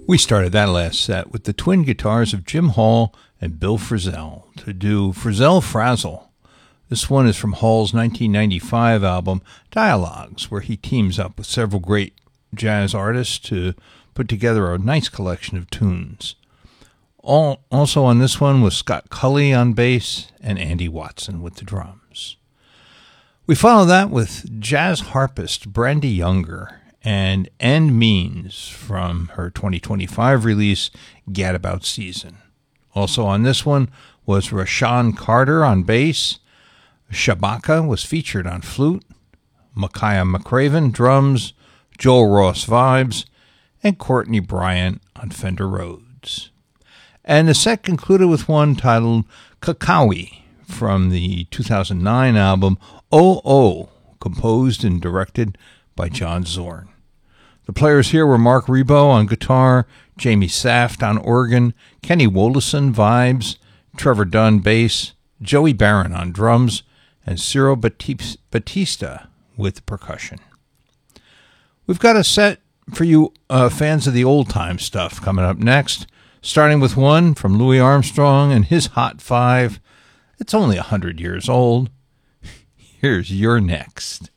We started that last set with the twin guitars of Jim Hall and Bill Frisell to do Frisell Frazzle. This one is from Hall's 1995 album Dialogues, where he teams up with several great jazz artists to put together a nice collection of tunes. Also on this one was Scott Cully on bass and Andy Watson with the drums. We follow that with jazz harpist Brandy Younger and End Means from her 2025 release, Gadabout Season. Also on this one was Rashawn Carter on bass, Shabaka was featured on flute, Micaiah McCraven drums, Joel Ross vibes, and Courtney Bryant on Fender Rhodes. And the set concluded with one titled Kakawi from the 2009 album Oh Oh, composed and directed by John Zorn. The players here were Mark Rebo on guitar, Jamie Saft on organ, Kenny Wolleson vibes, Trevor Dunn bass, Joey Barron on drums, and Ciro Batista with percussion. We've got a set for you fans of the old-time stuff coming up next, starting with one from Louis Armstrong and his Hot Five. It's only 100 years old. Here's You're Next.